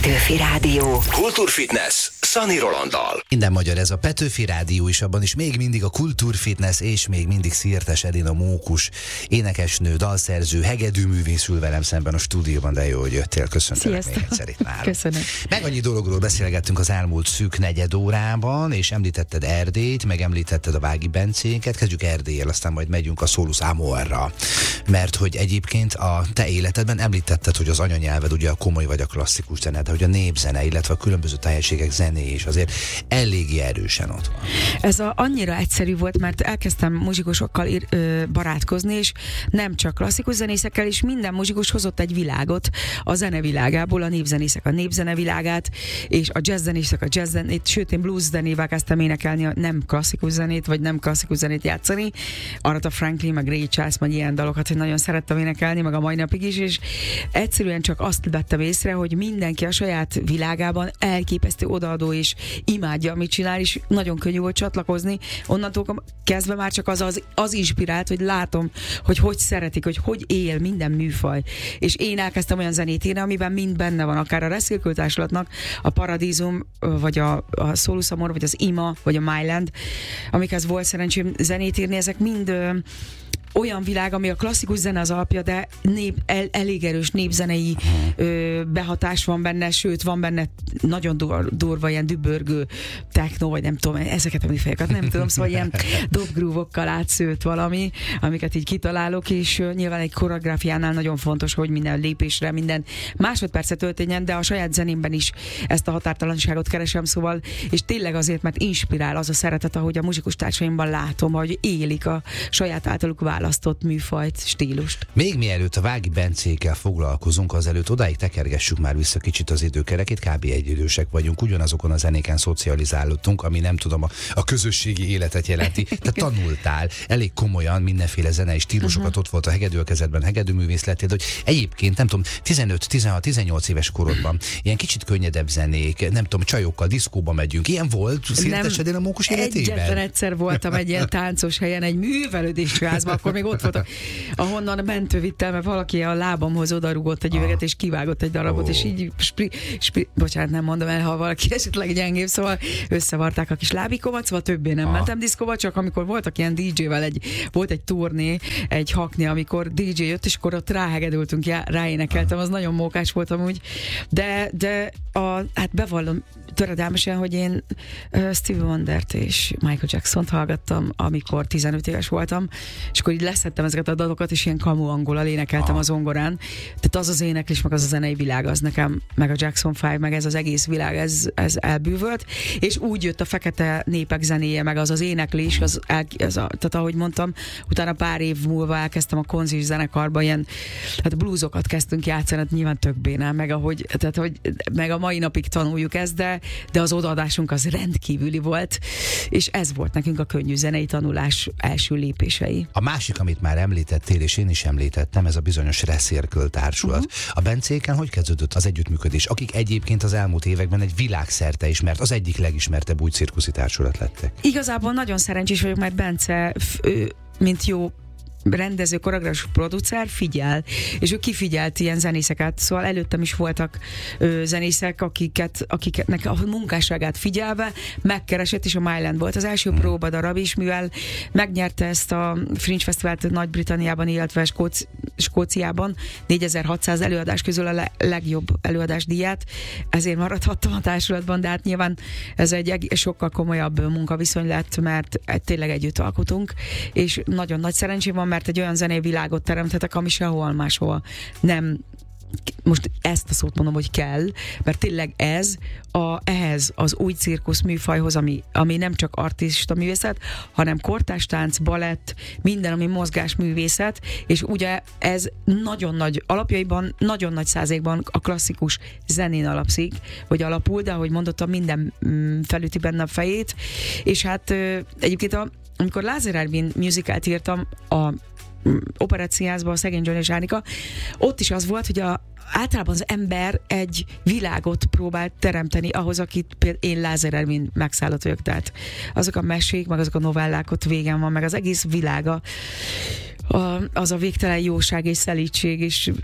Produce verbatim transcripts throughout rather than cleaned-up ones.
Petőfi Rádió. Kultúrfitness Szani Rolanddal. Minden magyar ez a Petőfi Rádió is, abban is még mindig a kultúrfitness és még mindig Szirtes Edina Mókus, énekesnő, dalszerző, hegedűművész ül velem szemben a stúdióban, de jó, hogy jöttél. Köszöntelek még egyszer itt nálam. Köszönöm. Meg annyi dologról beszélgettünk az elmúlt szűk negyed órában, és említetted Erdélyt, meg említetted a Vági Bencénket. Kezdjük Erdéllyel, aztán majd megyünk a Solus Amorra. Mert hogy egyébként a te életedben említetted, hogy az anyanyelved ugye a komoly vagy a klasszikus zene, de hogy a népzene, illetve a különböző tájegységek zené is azért eléggé erősen ott van. Ez a, annyira egyszerű volt, mert elkezdtem muzsikusokkal ír, ö, barátkozni, és nem csak klasszikus zenészekkel, és minden muzsikus hozott egy világot a zenevilágából, a népzenészek a népzenevilágát, és a jazzzenészek a jazzzenét, sőt én blues zenével kezdtem énekelni, nem klasszikus zenét, vagy nem klasszikus zenét játszani. Aretha Franklin, meg Ray Charles, meg ilyen dalokat, hogy nagyon szerettem énekelni, meg a mai napig is, és egyszerűen csak azt vettem észre, hogy mindenki a saját világában elképesztő odaadó és imádja, amit csinál, és nagyon könnyű volt csatlakozni. Onnantól kezdve már csak az, az, az inspirált, hogy látom, hogy hogy szeretik, hogy hogy él minden műfaj. És én elkezdtem olyan zenét írni, amiben mind benne van, akár a Reszkélkő Társulatnak a Paradízum, vagy a, a Solus Amor, vagy az Ima, vagy a Myland, amikhez volt szerencsém zenét írni, ezek mind ö, olyan világ, ami a klasszikus zene az alapja, de nép, el, elég erős népzenei ö, behatás van benne, sőt van benne nagyon dur, durva, ilyen dübörgő techno, vagy nem tudom, ezeket a műfajokat nem tudom, szóval ilyen dobgrúvokkal átszőtt valami, amiket így kitalálok, és ö, nyilván egy koreográfiánál nagyon fontos, hogy minden lépésre, minden másodpercet történjen, de a saját zenémben is ezt a határtalanságot keresem, szóval, és tényleg azért, mert inspirál az a szeretet, ahogy a muzsikus társaimban látom, hogy élik a saját általuk választott műfajt, stílust. Még mielőtt a Vági Bencékkel foglalkozunk, azelőtt odáig tekergessük már vissza kicsit az időkerekét, kb. Egyidősek vagyunk, ugyanazokon a zenéken szocializálódtunk, ami nem tudom, a, a közösségi életet jelenti. Te tanultál elég komolyan mindenféle zenei stílusokat, uh-huh. Ott volt a hegedű a kezedben, hegedűművész lettél, de hogy egyébként nem tudom, tizenöt, tizenhat, tizennyolc éves korodban ilyen kicsit könnyedebb zenék, nem tudom, csajokkal, diszkóba megyünk. Ilyen volt Szirtes Edina Mókus életében? Egyetlen egyszer voltam egy ilyen táncos helyen, egy művelődési házban, akkor még ott voltak, ahonnan mentő vittel, mert valaki a lábamhoz odarugott egy üveget, és kivágott egy darabot, oh. és így, spri, spri, bocsánat, nem mondom el, ha valaki esetleg gyengébb, szóval összevarták a kis lábikomat, szóval többé nem ah. mentem diszkóba, csak amikor voltak ilyen dé dzsével, egy, volt egy turné, egy hakni, amikor dé dzsé jött, és akkor ott ráhegedültünk, ráénekeltem, az nagyon mókás volt amúgy, de, de a, hát bevallom töredelmesen, hogy én uh, Stevie Wondert és Michael Jacksont hallgattam, amikor tizenöt éves voltam, és akkor így leszettem ezeket a dalokat, és ilyen kamu angolal énekeltem a zongorán. Tehát az az éneklés, meg az a zenei világ, az nekem, meg a Jackson five, meg ez az egész világ, ez, ez elbűvölt, és úgy jött a fekete népek zenéje, meg az az éneklés, az, el, az a, tehát ahogy mondtam, utána pár év múlva elkezdtem a konzis zenekarba, ilyen hát bluesokat kezdtünk játszani, hát nyilván többé nem, meg ahogy, tehát hogy meg a mai napig tanuljuk ezt, de, de az odaadásunk az rendkívüli volt, és ez volt nekünk a könnyű zenei tanulás első lépései. A másik, amit már említettél, és én is említettem, ez a bizonyos Reszkélkő Társulat. Uh-huh. A Bencéken hogy kezdődött az együttműködés? Akik egyébként az elmúlt években egy világszerte ismert, az egyik legismertebb új cirkuszi társulat lettek. Igazából nagyon szerencsés vagyok, mert Bence, ő, mint jó rendező, koreográfus, producer figyel, és ő kifigyelt ilyen zenészeket, szóval előttem is voltak ö, zenészek, akiket, akiknek a munkásságát figyelve megkeresett, és a Myland volt az első hmm. próbadarab is, mivel megnyerte ezt a Fringe Fesztivált Nagy-Britanniában, illetve Skóc- Skóciában négyezer-hatszáz előadás közül a le- legjobb előadás díját, ezért maradhattam a társulatban, de hát nyilván ez egy sokkal komolyabb munkaviszony lett, mert tényleg együtt alkotunk, és nagyon nagy szerencsém van, mert egy olyan zenei világot teremthetek, ami sehol máshol nem, most ezt a szót mondom, hogy kell, mert tényleg ez a, ehhez az új cirkusz műfajhoz, ami, ami nem csak artista művészet, hanem kortárs tánc, balett, minden, ami mozgásművészet, és ugye ez nagyon nagy alapjaiban, nagyon nagy százalékban a klasszikus zenén alapszik, vagy alapul, de ahogy mondottam, minden felüti benne a fejét, és hát egyébként a, amikor Lázár Ervin musicalt írtam a Operett Színházban, a Szegény John és Ánika, ott is az volt, hogy a, általában az ember egy világot próbált teremteni ahhoz, akit például én Lázár Ervin megszállott vagyok, tehát azok a mesék, meg azok a novellák ott végen van, meg az egész világa, a, az a végtelen jóság és szelídség, és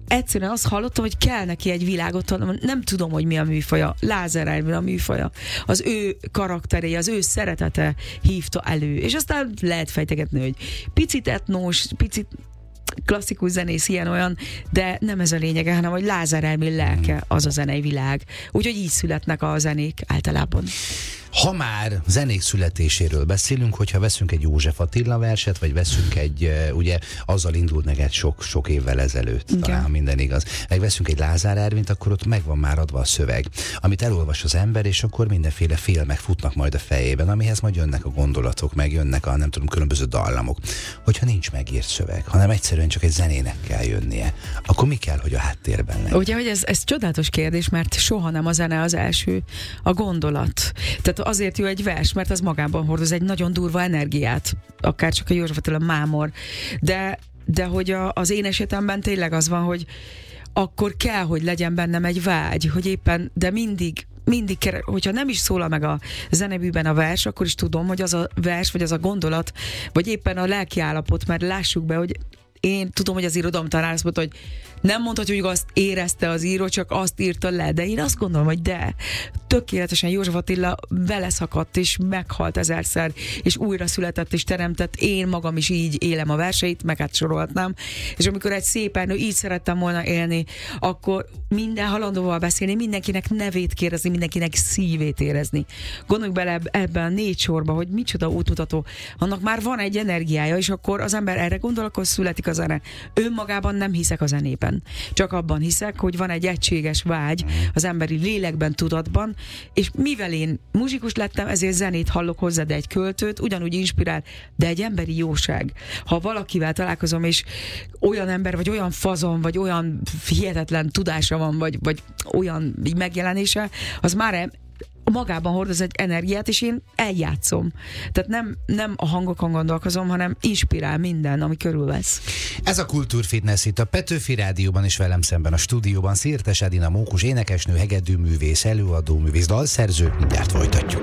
egyszerűen azt hallottam, hogy kell neki egy világot, nem tudom, hogy mi a műfaja, Lázár Ervin a műfaja, az ő karakterei, az ő szeretete hívta elő, és aztán lehet fejtegetni, hogy picit etnós, picit klasszikus zenész, ilyen-olyan, de nem ez a lényege, hanem hogy Lázár Ervin lelke az a zenei világ. Úgyhogy így születnek a zenék általában. Ha már zenék születéséről beszélünk, hogyha veszünk egy József Attila verset, vagy veszünk egy, ugye azzal indult neked sok, sok évvel ezelőtt, igen, talán minden igaz. Meg veszünk egy Lázár Ervint, akkor ott megvan már adva a szöveg, amit elolvas az ember, és akkor mindenféle filmek futnak majd a fejében, amihez majd jönnek a gondolatok, meg jönnek a nem tudom, különböző dallamok. Hogyha nincs megírt szöveg, hanem egyszerűen csak egy zenének kell jönnie, akkor mi kell, hogy a háttérben legyen? Ugye, hogy ez, ez csodálatos kérdés, mert soha nem a zene az első, a gondolat. Tehát azért jó egy vers, mert az magában hordoz egy nagyon durva energiát, akár csak a József Attila mámor, de, de hogy a, az én esetemben tényleg az van, hogy akkor kell, hogy legyen bennem egy vágy, hogy éppen, de mindig mindig, hogyha nem is szólal meg a zenebűben a vers, akkor is tudom, hogy az a vers, vagy az a gondolat, vagy éppen a lelkiállapot, mert lássuk be, hogy én tudom, hogy az irodalomtanár azt mondta, hogy nem mondhatjuk, hogy azt érezte az író, csak azt írta le, de én azt gondolom, hogy de, tökéletesen József Attila vele szakadt, és meghalt ezerszer, és újra született, és teremtett, én magam is így élem a verseit, meg hát sorolhatnám, és amikor egy szép ernő így szerettem volna élni, akkor minden halandóval beszélni, mindenkinek nevét kérdezni, mindenkinek szívét érezni. Gondoljuk bele ebben a négy sorba, hogy micsoda útmutató, annak már van egy energiája, és akkor az ember erre gondol, akkor születik a zene. Önmagában nem hiszek a zenében. Csak abban hiszek, hogy van egy egységes vágy az emberi lélekben, tudatban, és mivel én muzsikus lettem, ezért zenét hallok hozzá, de egy költőt ugyanúgy inspirál, de egy emberi jóság. Ha valakivel találkozom, és olyan ember, vagy olyan fazon, vagy olyan hihetetlen tudása van, vagy, vagy olyan megjelenése, az már magában hordoz egy energiát, és én eljátszom. Tehát nem, nem a hangokon gondolkozom, hanem inspirál minden, ami körülvesz. Ez a Kultúrfitness itt a Petőfi Rádióban, és velem szemben a stúdióban Szirtes Edina Mókus, énekesnő, hegedűművész, előadóművész, dalszerző. Mindjárt folytatjuk.